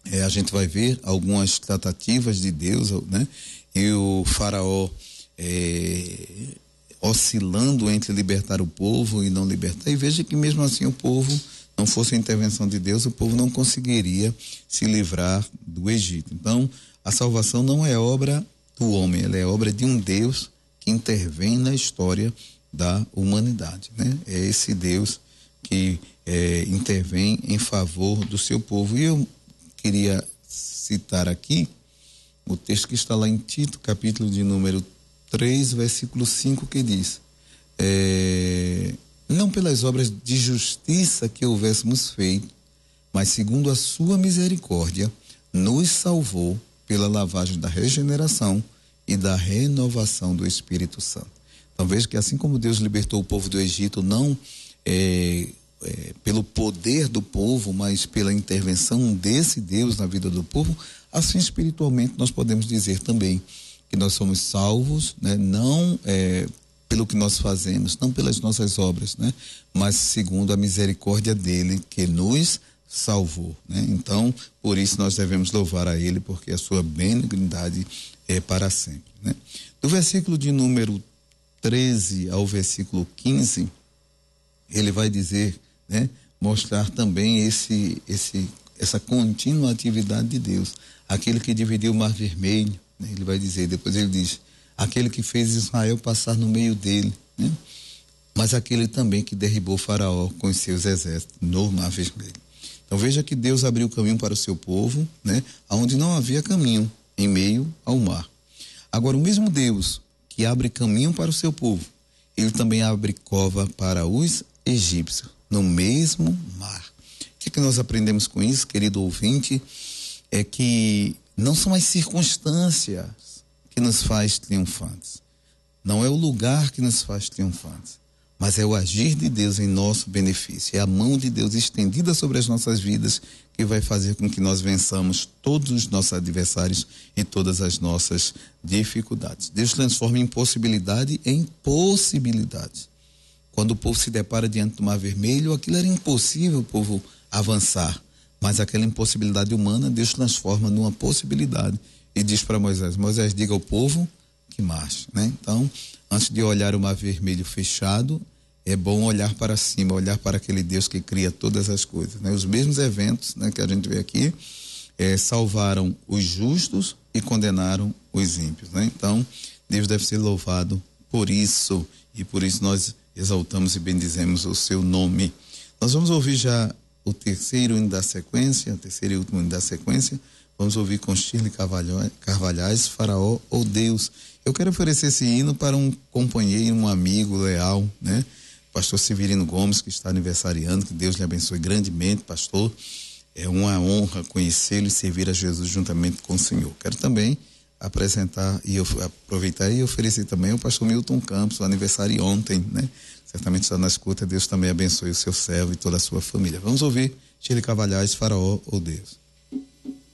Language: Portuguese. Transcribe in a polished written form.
a gente vai ver algumas tratativas de Deus, né? E o faraó oscilando entre libertar o povo e não libertar. E veja que mesmo assim o povo, não fosse a intervenção de Deus, o povo não conseguiria se livrar do Egito. Então, a salvação não é obra do homem, ela é obra de um Deus que intervém na história da humanidade, né? É esse Deus que intervém em favor do seu povo. E eu queria citar aqui o texto que está lá em Tito, capítulo de número 3, versículo 5, que diz: não pelas obras de justiça que houvéssemos feito, mas segundo a sua misericórdia, nos salvou pela lavagem da regeneração e da renovação do Espírito Santo. Então veja que assim como Deus libertou o povo do Egito, não pelo poder do povo, mas pela intervenção desse Deus na vida do povo, assim espiritualmente nós podemos dizer também que nós somos salvos, né? Não pelo que nós fazemos, não pelas nossas obras, né? Mas segundo a misericórdia dele que nos salvou, né? Então, por isso nós devemos louvar a ele, porque a sua benignidade é para sempre, né? Do versículo de número 13 ao versículo 15, ele vai dizer, né? Mostrar também essa contínua atividade de Deus. Aquele que dividiu o Mar Vermelho, né? Ele vai dizer, depois ele diz, aquele que fez Israel passar no meio dele, né? Mas aquele também que derribou Faraó com os seus exércitos no Mar Vermelho. Então veja que Deus abriu caminho para o seu povo, né? Onde não havia caminho, em meio ao mar. Agora, o mesmo Deus que abre caminho para o seu povo, ele também abre cova para os egípcios, no mesmo mar. O que nós aprendemos com isso, querido ouvinte? É que não são as circunstâncias que nos faz triunfantes. Não é o lugar que nos faz triunfantes, mas é o agir de Deus em nosso benefício. É a mão de Deus estendida sobre as nossas vidas que vai fazer com que nós vençamos todos os nossos adversários e todas as nossas dificuldades. Deus transforma impossibilidade em possibilidade. Quando o povo se depara diante do Mar Vermelho, aquilo era impossível o povo avançar, mas aquela impossibilidade humana Deus transforma numa possibilidade e diz para Moisés: Moisés, diga ao povo que marche, né? Então, antes de olhar o Mar Vermelho fechado, é bom olhar para cima, olhar para aquele Deus que cria todas as coisas, né? Os mesmos eventos, né, que a gente vê aqui, salvaram os justos e condenaram os ímpios, né? Então, Deus deve ser louvado por isso, e por isso nós exaltamos e bendizemos o seu nome. Nós vamos ouvir já o terceiro hino da sequência, o terceiro e último hino da sequência. Vamos ouvir com Shirley Carvalhais, Faraó ou Deus. Eu quero oferecer esse hino para um companheiro, um amigo leal, né? Pastor Severino Gomes, que está aniversariando, que Deus lhe abençoe grandemente, pastor. É uma honra conhecê-lo e servir a Jesus juntamente com o Senhor. Quero também apresentar e aproveitar e oferecer também ao pastor Milton Campos, o aniversário ontem, né? Certamente está na escuta. Deus também abençoe o seu servo e toda a sua família. Vamos ouvir Shirley Carvalhais, Faraó ou Deus.